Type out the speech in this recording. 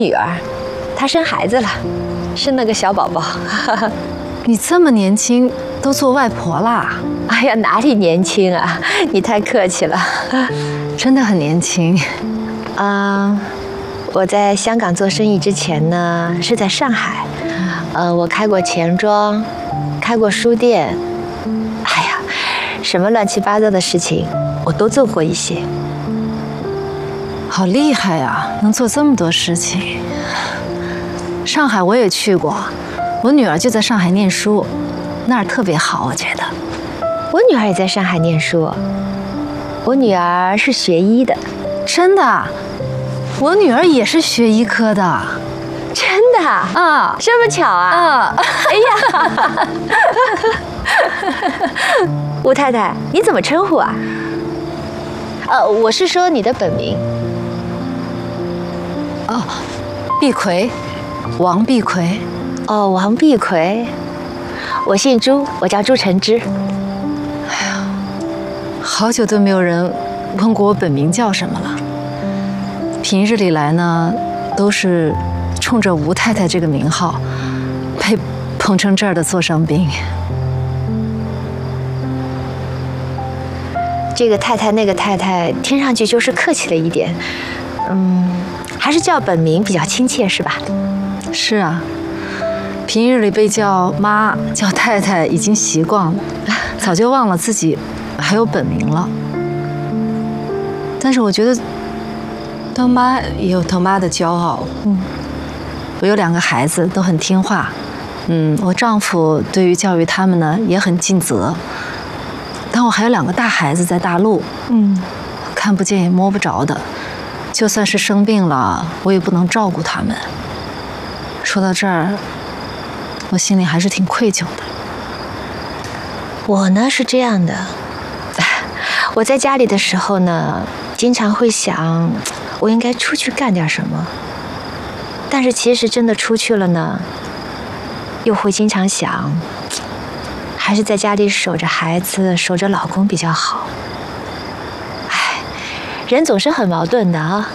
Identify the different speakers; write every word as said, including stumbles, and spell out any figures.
Speaker 1: 女儿，她生孩子了，生了个小宝宝。
Speaker 2: 你这么年轻都做外婆啦？
Speaker 1: 哎呀，哪里年轻啊！你太客气了，
Speaker 2: 真的很年轻。
Speaker 1: 啊、呃，我在香港做生意之前呢，是在上海。呃，我开过钱庄，开过书店。哎呀，什么乱七八糟的事情，我都做过一些。
Speaker 2: 好厉害呀，能做这么多事情。上海我也去过，我女儿就在上海念书，那儿特别好，我觉得。
Speaker 1: 我女儿也在上海念书，我女儿是学医的。
Speaker 2: 真的？我女儿也是学医科的。
Speaker 1: 真的啊？
Speaker 2: 啊，
Speaker 1: 这么巧啊！
Speaker 2: 啊，
Speaker 1: 哎呀，吴太太，你怎么称呼啊？呃，我是说你的本名。
Speaker 2: 哦，碧葵，王碧葵。
Speaker 1: 哦，王碧葵。我姓朱，我叫朱晨之。
Speaker 2: 哎呀，好久都没有人问过我本名叫什么了。平日里来呢，都是冲着吴太太这个名号，被捧成这儿的座上宾。
Speaker 1: 这个太太那个太太，听上去就是客气了一点。嗯，还是叫本名比较亲切，是吧？
Speaker 2: 是啊，平日里被叫妈、叫太太已经习惯了，早就忘了自己还有本名了。但是我觉得当妈也有当妈的骄傲。嗯，我有两个孩子，都很听话。嗯，我丈夫对于教育他们呢也很尽责。但我还有两个大孩子在大陆，嗯，看不见也摸不着的，就算是生病了，我也不能照顾他们。说到这儿，我心里还是挺愧疚的。
Speaker 1: 我呢是这样的，我在家里的时候呢，经常会想，我应该出去干点什么。但是其实真的出去了呢，又会经常想，还是在家里守着孩子、守着老公比较好。哎，人总是很矛盾的啊。